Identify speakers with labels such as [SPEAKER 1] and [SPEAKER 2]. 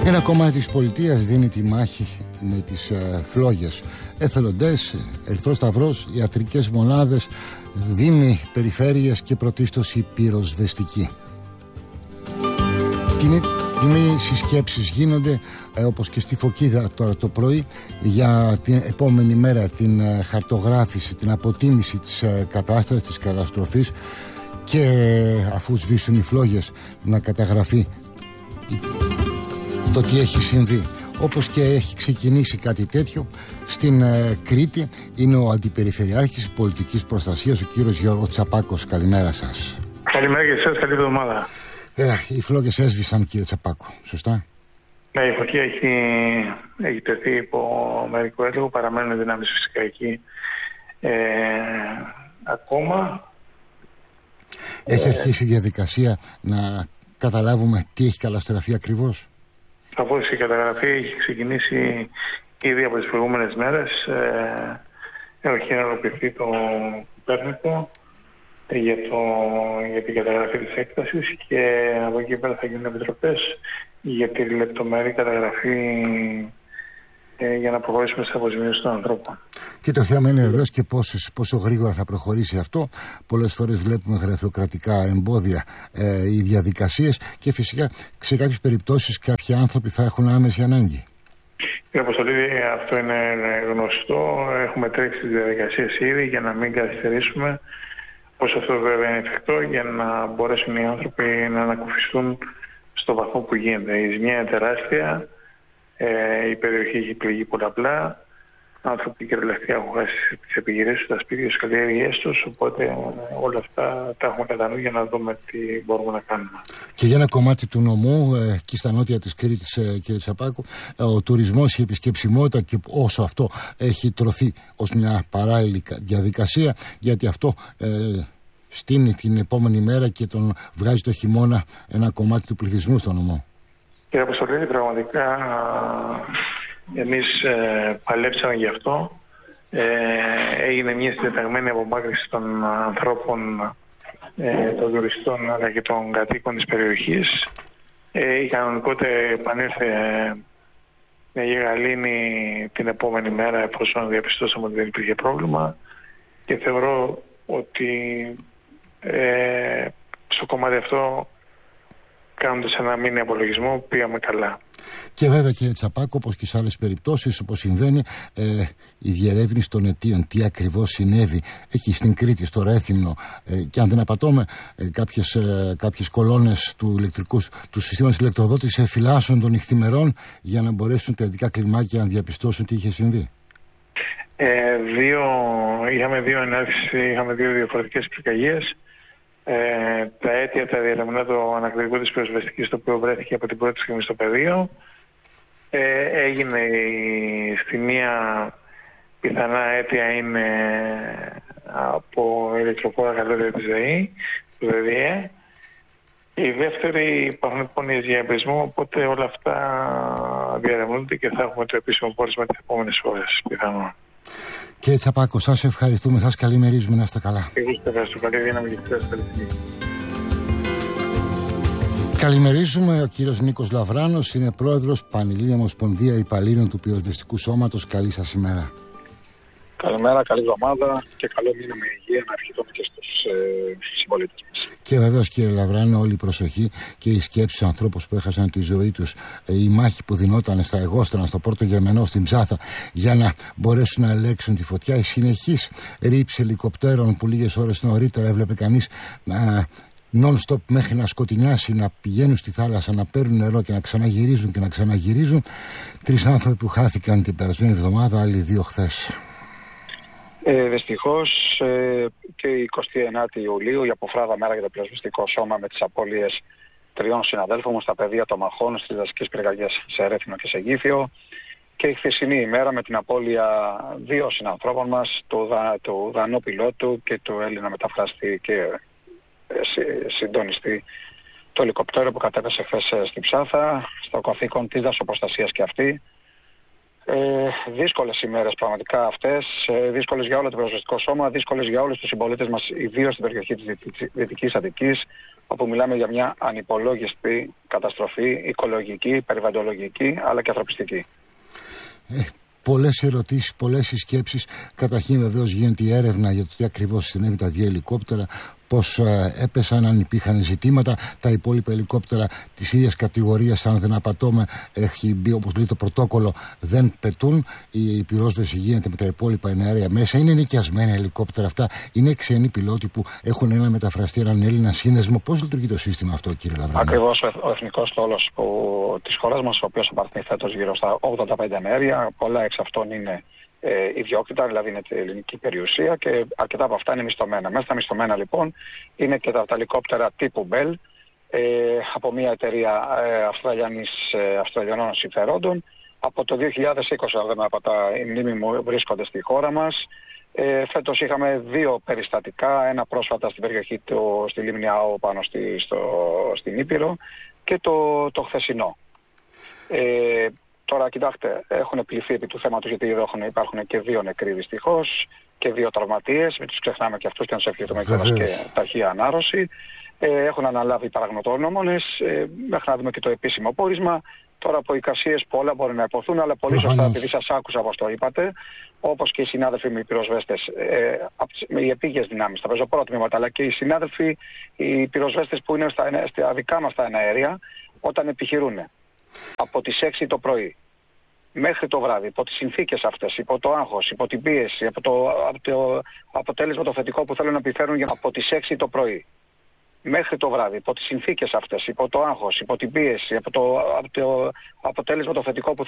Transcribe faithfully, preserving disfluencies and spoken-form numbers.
[SPEAKER 1] Ένα κομμάτι της πολιτείας δίνει τη μάχη με τις ε, φλόγες. Εθελοντές, Ερυθρός Σταυρός, ιατρικές μονάδες, δήμοι, περιφέρειες και πρωτίστως οι πυροσβεστικοί. Την τιμή συσκέψεις γίνονται ε, όπως και στη Φωκίδα τώρα το πρωί για την επόμενη μέρα, την ε, χαρτογράφηση, την αποτίμηση της ε, κατάστασης, της καταστροφής και ε, αφού σβήσουν οι φλόγες να καταγραφεί το τι έχει συμβεί. Όπως και έχει ξεκινήσει κάτι τέτοιο στην ε, Κρήτη, είναι ο Αντιπεριφερειάρχης Πολιτικής Προστασίας, ο κύριος Γιώργος Τσαπάκος. Καλημέρα σας.
[SPEAKER 2] Καλημέρα και εσάς, καλή εβδομάδα.
[SPEAKER 1] Ε, οι φλόγες έσβησαν, κύριε Τσαπάκο, σωστά?
[SPEAKER 2] Ναι, η φωτιά έχει, έχει τεθεί υπό μερικό έλεγχο, παραμένουν δυνάμεις φυσικά εκεί ε, ακόμα.
[SPEAKER 1] Έχει
[SPEAKER 2] ε,
[SPEAKER 1] αρχίσει η διαδικασία να καταλάβουμε τι έχει καταστραφεί ακριβώς?
[SPEAKER 2] Αφού η καταγραφή έχει ξεκινήσει ήδη από τις προηγούμενες μέρες, ε, έχει ενεργοποιηθεί το Κοπέρνικο για, το, για την καταγραφή της έκτασης και από εκεί πέρα θα γίνουν επιτροπές για τη λεπτομερή καταγραφή ε, για να προχωρήσουμε στις αποζημιώσεις των ανθρώπων.
[SPEAKER 1] Και το θέμα είναι βεβαίως και πόσο, πόσο γρήγορα θα προχωρήσει αυτό. Πολλές φορές βλέπουμε γραφειοκρατικά εμπόδια ε, οι διαδικασίες και φυσικά σε κάποιες περιπτώσεις κάποιοι άνθρωποι θα έχουν άμεση ανάγκη.
[SPEAKER 2] Κύριε Αποστολή, αυτό είναι γνωστό. Έχουμε τρέξει τις διαδικασίες ήδη για να μην καθυστερήσουμε. Πώς αυτό βέβαια είναι εφικτό για να μπορέσουν οι άνθρωποι να ανακουφιστούν στο βαθμό που γίνεται. Η ζημιά είναι τεράστια. Ε, η περιοχή έχει πληγεί πολλαπλά. Άνθρωποι κυριολεκτικά έχουν χάσει τις επιχειρήσεις, τα σπίτια, τις καλλιέργειές τους. Οπότε ε, όλα αυτά τα έχουμε κατά νου για να δούμε τι μπορούμε να κάνουμε.
[SPEAKER 1] Και για ένα κομμάτι του νομού, ε, εκεί στα νότια της Κρήτης, ε, κύριε Τσαπάκου, ε, ο τουρισμός, η επισκεψιμότητα και όσο αυτό έχει τρωθεί ως μια παράλληλη διαδικασία, γιατί αυτό ε, στείνει την επόμενη μέρα και τον βγάζει το χειμώνα ένα κομμάτι του πληθυσμού στο νομό.
[SPEAKER 2] Κύριε Αποστολή, πραγματικά εμείς ε, παλέψαμε γι' αυτό. Ε, έγινε μια συντεταγμένη απομάκρυνση των ανθρώπων, ε, των τουριστών αλλά και των κατοίκων της περιοχής. Ε, η κανονικότητα επανήλθε με γεγαλήνη την επόμενη μέρα εφόσον διαπιστώσαμε ότι δεν υπήρχε πρόβλημα και θεωρώ ότι ε, στο κομμάτι αυτό, κάνοντας ένα μήνυ απολογισμό, πήγαμε καλά. Και
[SPEAKER 1] βέβαια, κύριε Τσαπάκο, όπως και σε άλλες περιπτώσεις, όπως συμβαίνει, ε, η διερεύνηση των αιτίων, τι ακριβώς συνέβη εκεί στην Κρήτη, στο Ρέθυμνο, ε, και αν δεν απατώμε, ε, κάποιες, ε, κάποιες κολόνες του, ηλεκτρικού, του συστήματος ηλεκτροδότησης εφυλάσσουν των νυχθημερών για να μπορέσουν τα ειδικά κλιμάκια να διαπιστώσουν τι είχε συμβεί.
[SPEAKER 2] Ε, δύο, είχαμε δύο ενέργειες, είχαμε δύο διαφορετικές πυρκαγιές. Ε, τα αίτια τα διερευνά το ανακριτικό της πυροσβεστικής, το οποίο βρέθηκε από την πρώτη στιγμή στο πεδίο. Ε, έγινε η, στη μία πιθανά αίτια είναι από ηλεκτροπόρα καλώδια της ΔΕΗ, του ΔΕΔΙΕ. Η δεύτερη υπάρχουν υπόνοιες για εμπρισμό, οπότε όλα αυτά διερευνούνται και θα έχουμε το επίσημο πόρισμα τις επόμενες ώρες πιθανόν.
[SPEAKER 1] Κύριε Τσαπάκο, σας ευχαριστούμε, σας καλημερίζουμε, να είστε καλά.
[SPEAKER 2] Εγώ σας ευχαριστώ, καλή δύναμη και σας καλή τιμή.
[SPEAKER 1] Καλημερίζουμε, ο κύριος Νίκος Λαβράνος είναι πρόεδρος Πανελλήνια Ομοσπονδία Υπαλλήλων του Πυροσβεστικού Σώματος. Καλή σας ημέρα.
[SPEAKER 3] Καλημέρα, καλή εβδομάδα και καλό μήνα με υγεία να ευχηθούμε και στους ε, συμπολίτες μας.
[SPEAKER 1] Και βεβαίως, κύριε Λαβράνο, όλη η προσοχή και η σκέψη στους ανθρώπους που έχασαν τη ζωή τους, ε, η μάχη που δινόταν στα Εγώστανα, στο Πόρτο Γερμενό, στην Ψάθα, για να μπορέσουν να ελέγξουν τη φωτιά, η συνεχής ρήψη ελικοπτέρων που λίγες ώρες νωρίτερα έβλεπε κανείς να non-stop μέχρι να σκοτεινιάσει, να πηγαίνουν στη θάλασσα, να παίρνουν νερό και να ξαναγυρίζουν και να ξαναγυρίζουν. Τρεις άνθρωποι που χάθηκαν την περασμένη εβδομάδα, άλλοι δύο χθες.
[SPEAKER 3] Ε, δυστυχώς ε, και η εικοστή ενάτη Ιουλίου, η αποφράδα μέρα για το πυροσβεστικό σώμα, με τις απώλειες τριών συναδέλφων μου στα πεδία των μαχών στις δασικές πυρκαγιές σε Ρέθυμνο και σε Γήθιο, και η χθεσινή ημέρα με την απώλεια δύο συνανθρώπων μας, του, δα, του Δανού πιλότου και του Έλληνα μεταφραστή και ε, συντονιστή του ελικοπτέρου που κατέβασε χθες στην Ψάθα, στο καθήκον της δασοπροστασίας και αυτή. Ε, δύσκολες ημέρες πραγματικά αυτές, ε, δύσκολες για όλο το πυροσβεστικό σώμα, δύσκολες για όλους τους συμπολίτες μας, ιδίως στην περιοχή της Δυτικής Αττικής, όπου μιλάμε για μια ανυπολόγιστη καταστροφή οικολογική, περιβαλλοντολογική αλλά και ανθρωπιστική.
[SPEAKER 1] Ε, πολλές ερωτήσεις, πολλές συσκέψεις. Καταρχήν βεβαίως γίνεται η έρευνα για το τι ακριβώς συνέβη τα δύο ελικόπτερα, πώς ε, έπεσαν, αν υπήρχαν ζητήματα. Τα υπόλοιπα ελικόπτερα της ίδιας κατηγορίας, αν δεν απατώμε, έχει μπει όπως λέει το πρωτόκολλο, δεν πετούν. Η, η πυρόσβεση γίνεται με τα υπόλοιπα εναέρια μέσα. Είναι νοικιασμένα ελικόπτερα αυτά. Είναι ξένοι πιλότοι που έχουν ένα μεταφραστή, έναν Έλληνα σύνδεσμο. Πώς λειτουργεί το σύστημα αυτό, κύριε Λαβρανά?
[SPEAKER 3] Ακριβώς, ο εθνικός στόλος της χώρας μας, ο οποίος απαριθμεί φέτος γύρω στα ογδόντα πέντε εναέρια, πολλά εξ αυτών είναι Ε, ιδιόκτητα, δηλαδή είναι την ελληνική περιουσία, και αρκετά από αυτά είναι μισθωμένα. Μέσα στα μισθωμένα λοιπόν είναι και τα, τα ελικόπτερα τύπου Bell ε, από μια εταιρεία ε, Αυστραλιανής, ε, Αυστραλιανών συμφερόντων. Από το δύο χιλιάδες είκοσι, αν δεν με απατά η μνήμη μου, βρίσκονται στη χώρα μας. Ε, φέτος είχαμε δύο περιστατικά, ένα πρόσφατα στην περιοχή του, στη Λίμνη Άο πάνω στη, στο, στην Ήπειρο, και το, το χθεσινό. Ε, Τώρα, κοιτάξτε, έχουν πληθεί επί του θέματος, γιατί εδώ έχουν, υπάρχουν και δύο νεκροί δυστυχώς και δύο τραυματίες. Μην τους ξεχνάμε και αυτούς και να τους ευχηθούμε και ταχεία ανάρρωση. Ε, έχουν αναλάβει οι παραγνωτόνομονες, ε, μέχρι να δούμε και το επίσημο πόρισμα. Τώρα από εικασίες πολλά μπορεί να υποθούν, αλλά πολύ σωστά, επειδή σας άκουσα όπως το είπατε, όπως και οι συνάδελφοι με οι πυροσβέστες, ε, οι επίγειες δυνάμεις, τα πεζοπόρα τμήματα, αλλά και οι συνάδελφοι, οι πυροσβέστες που είναι στα, στα δικά μας τα εναέρια, όταν επιχειρούν από τις έξι το πρωί μέχρι το βράδυ, υπό τις συνθήκες αυτές, υπό το άγχος, υπό την πίεση, από το, από το αποτέλεσμα το θετικό που θέλουν να επιφέρουν, για από τις έξι το πρωί μέχρι το βράδυ, υπό τις συνθήκες αυτές, υπό το άγχος, υπό την πίεση, από το, από το αποτέλεσμα το θετικό που